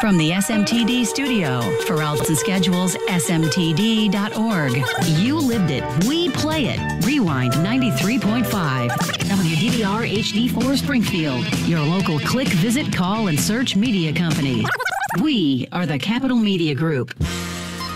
From the SMTD studio, for routes and schedules, smtd.org. You lived it. We play it. Rewind 93.5. WDVR HD4 Springfield, your local click, visit, call, and search media company. We are the Capital Media Group.